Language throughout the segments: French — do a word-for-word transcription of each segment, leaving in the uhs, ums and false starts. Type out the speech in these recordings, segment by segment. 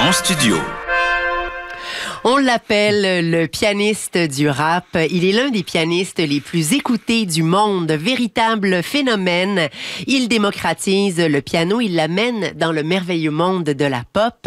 En studio. On l'appelle le pianiste du rap. Il est l'un des pianistes les plus écoutés du monde, véritable phénomène. Il démocratise le piano, il l'amène dans le merveilleux monde de la pop.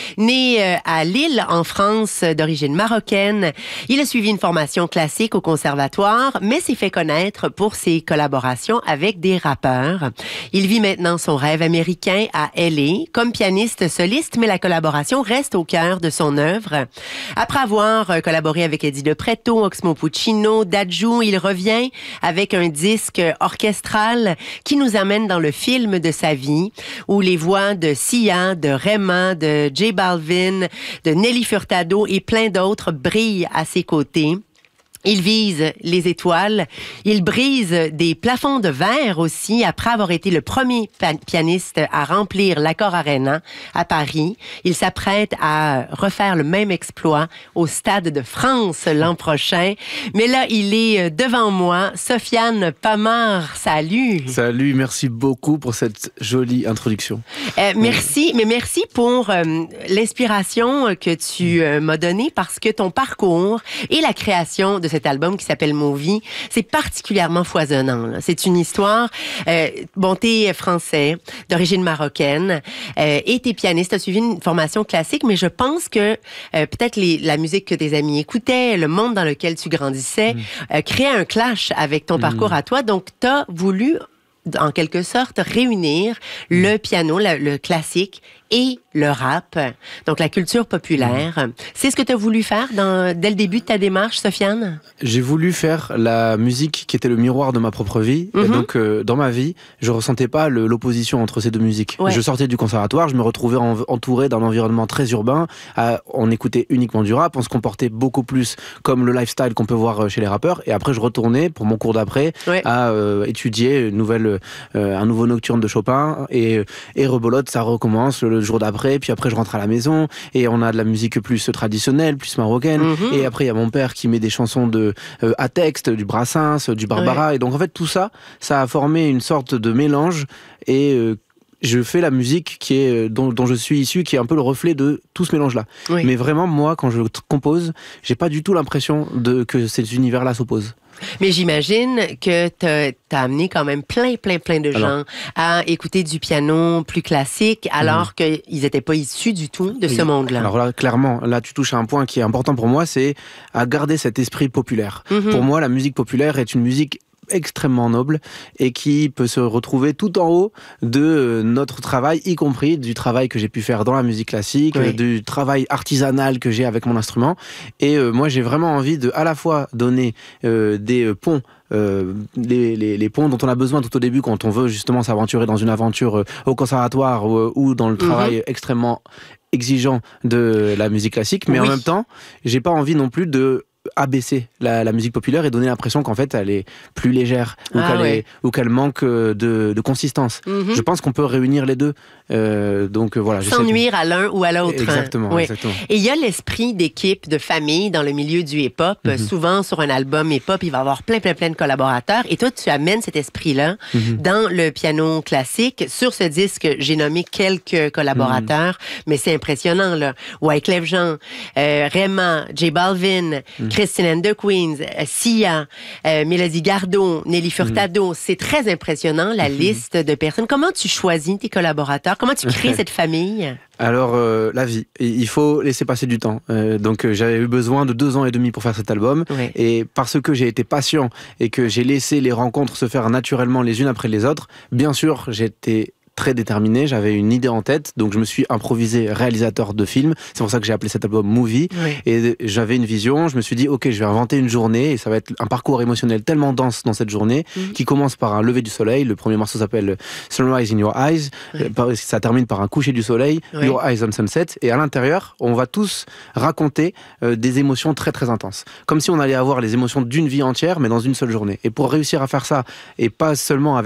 Né à Lille, en France, d'origine marocaine, il a suivi une formation classique au conservatoire, mais s'est fait connaître pour ses collaborations avec des rappeurs. Il vit maintenant son rêve américain à L A comme pianiste soliste, mais la collaboration reste au cœur de son œuvre. Après avoir collaboré avec Eddie De Pretto, Oxmo Puccino, Dadju, il revient avec un disque orchestral qui nous amène dans le film de sa vie, où les voix de Sia, de Rema, de J Balvin, de Nelly Furtado et plein d'autres brillent à ses côtés. Il vise les étoiles, il brise des plafonds de verre aussi, après avoir été le premier pianiste à remplir l'Accor Arena à Paris. Il s'apprête à refaire le même exploit au Stade de France l'an prochain. Mais là, il est devant moi. Sofiane Pamart, salut! Salut, merci beaucoup pour cette jolie introduction. Euh, merci, mais merci pour euh, l'inspiration que tu euh, m'as donnée, parce que ton parcours et la création de cet album qui s'appelle Movie, c'est particulièrement foisonnant, là. C'est une histoire, euh, bon, t'es français, d'origine marocaine, euh, et t'es pianiste, t'as suivi une formation classique, mais je pense que euh, peut-être les, la musique que tes amis écoutaient, le monde dans lequel tu grandissais, mmh. euh, créait un clash avec ton mmh. parcours à toi, donc t'as voulu, en quelque sorte, réunir mmh. le piano, le, le classique, et le rap, donc la culture populaire. Mmh. C'est ce que tu as voulu faire dans, dès le début de ta démarche, Sofiane? J'ai voulu faire la musique qui était le miroir de ma propre vie. Mmh. Et donc, euh, dans ma vie, je ressentais pas le, l'opposition entre ces deux musiques. Ouais. Je sortais du conservatoire, je me retrouvais en, entouré d'un environnement très urbain. À, on écoutait uniquement du rap, on se comportait beaucoup plus comme le lifestyle qu'on peut voir chez les rappeurs. Et après, je retournais, pour mon cours d'après, ouais. à euh, étudier une nouvelle, euh, un nouveau nocturne de Chopin. Et, et rebolote, ça recommence le le jour d'après, puis après je rentre à la maison et on a de la musique plus traditionnelle, plus marocaine, mmh. et après il y a mon père qui met des chansons de euh, à texte, du Brassens, du Barbara, ouais. et donc en fait tout ça, ça a formé une sorte de mélange et euh, je fais la musique qui est, dont, dont je suis issu, qui est un peu le reflet de tout ce mélange-là. Oui. Mais vraiment, moi, quand je compose, j'ai pas du tout l'impression de, que ces univers-là s'opposent. Mais j'imagine que t'as, t'as amené quand même plein, plein, plein de alors, gens à écouter du piano plus classique, alors mmh. qu'ils n'étaient pas issus du tout de oui. ce monde-là. Alors là, clairement, là, tu touches à un point qui est important pour moi, c'est à garder cet esprit populaire. Mmh. Pour moi, la musique populaire est une musique extrêmement noble et qui peut se retrouver tout en haut de notre travail, y compris du travail que j'ai pu faire dans la musique classique, oui. du travail artisanal que j'ai avec mon instrument. Et euh, moi, j'ai vraiment envie de à la fois donner euh, des ponts Euh, les, les, les ponts dont on a besoin tout au début quand on veut justement s'aventurer dans une aventure euh, au conservatoire ou, ou dans le travail mmh. extrêmement exigeant de la musique classique, mais oui. en même temps, j'ai pas envie non plus de abaisser la, la musique populaire et donner l'impression qu'en fait elle est plus légère ou, ah, qu'elle, ouais. est, ou qu'elle manque de, de consistance. Mm-hmm. Je pense qu'on peut réunir les deux. Euh, donc voilà. Sans nuire de... à l'un ou à l'autre. Exactement, oui. exactement. Et il y a l'esprit d'équipe, de famille dans le milieu du hip-hop. Mm-hmm. Souvent sur un album hip-hop, il va y avoir plein, plein, plein de collaborateurs. Et toi, tu amènes cet esprit-là mm-hmm. dans le piano classique. Sur ce disque, j'ai nommé quelques collaborateurs, mm-hmm. mais c'est impressionnant là. Wyclef Jean, euh, Rema, J Balvin, mm-hmm. Christine and the Queens, Sia, euh, Mélodie Gardot, Nelly Furtado. Mmh. C'est très impressionnant, la mmh. liste de personnes. Comment tu choisis tes collaborateurs? Comment tu crées cette famille? Alors, euh, la vie. Il faut laisser passer du temps. Euh, donc, euh, j'avais eu besoin de deux ans et demi pour faire cet album. Oui. Et parce que j'ai été patient et que j'ai laissé les rencontres se faire naturellement les unes après les autres, bien sûr, j'étais très déterminé, j'avais une idée en tête, donc je me suis improvisé réalisateur de film. C'est pour ça que j'ai appelé cet album Movie. Oui. Et j'avais une vision, je me suis dit, ok, je vais inventer une journée et ça va être un parcours émotionnel tellement dense dans cette journée, mm-hmm. qui commence par un lever du soleil. Le premier morceau s'appelle Sunrise in Your Eyes. Oui. Ça termine par un coucher du soleil, oui. Your Eyes on Sunset. Et à l'intérieur, on va tous raconter euh, des émotions très très intenses. Comme si on allait avoir les émotions d'une vie entière, mais dans une seule journée. Et pour réussir à faire ça, et pas seulement avec